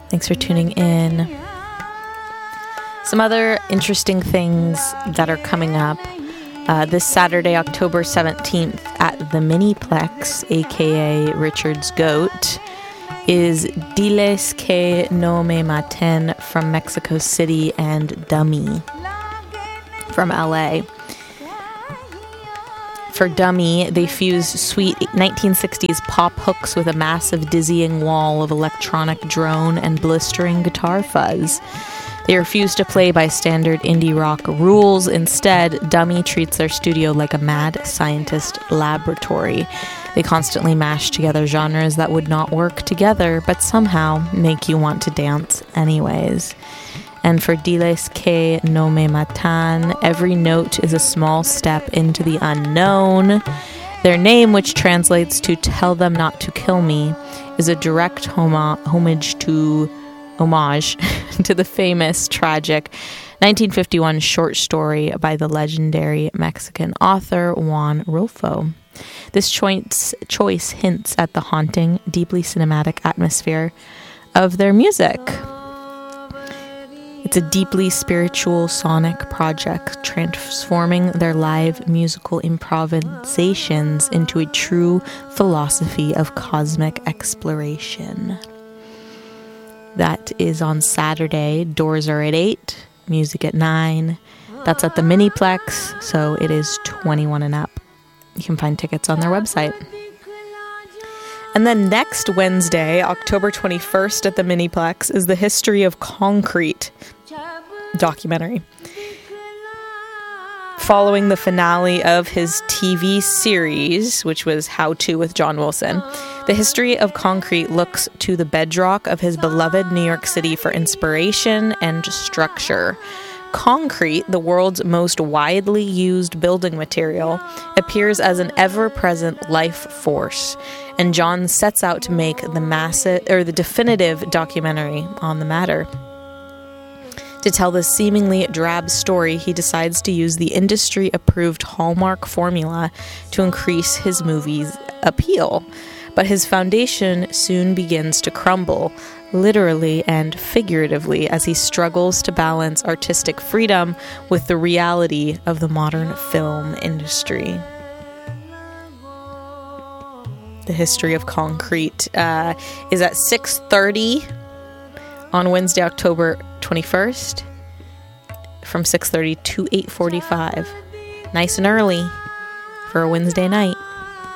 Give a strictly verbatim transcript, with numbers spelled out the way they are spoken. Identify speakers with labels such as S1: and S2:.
S1: Thanks for tuning in. Some other interesting things that are coming up. Uh, this Saturday, October seventeenth, at the Miniplex, aka Richard's Goat, is Diles que no me maten from Mexico City and Dummy from L A. For Dummy, they fuse sweet nineteen sixties pop hooks with a massive dizzying wall of electronic drone and blistering guitar fuzz. They refuse to play by standard indie rock rules. Instead, Dummy treats their studio like a mad scientist laboratory. They constantly mash together genres that would not work together, but somehow make you want to dance anyways. And for Diles que no me matan, every note is a small step into the unknown. Their name, which translates to "tell them not to kill me," is a direct homa- homage to homage to the famous, tragic nineteen fifty-one short story by the legendary Mexican author Juan Rulfo. This choice, choice hints at the haunting, deeply cinematic atmosphere of their music. It's a deeply spiritual sonic project, transforming their live musical improvisations into a true philosophy of cosmic exploration. That is on Saturday. Doors are at eight, music at nine. That's at the Miniplex, so it is twenty-one and up. You can find tickets on their website. And then next Wednesday, October twenty-first, at the Miniplex, is the History of Concrete documentary. Following the finale of his T V series, which was How To with John Wilson, the History of Concrete looks to the bedrock of his beloved New York City for inspiration and structure. Concrete, the world's most widely used building material, appears as an ever-present life force, and John sets out to make the massive or the definitive documentary on the matter. To tell this seemingly drab story, he decides to use the industry-approved Hallmark formula to increase his movie's appeal. But his foundation soon begins to crumble, literally and figuratively, as he struggles to balance artistic freedom with the reality of the modern film industry. The History of Concrete uh, is at six thirty on Wednesday, October twenty-first, from six thirty to eight forty-five. Nice and early for a Wednesday night.